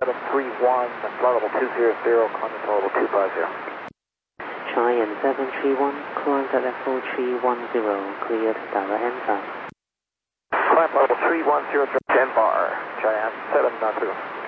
731, flight level 200, continental level 250. Cheyenne 731, climb at level 310, cleared direct enter. Climb level 310, 10 bar, Cheyenne 7 knots 2.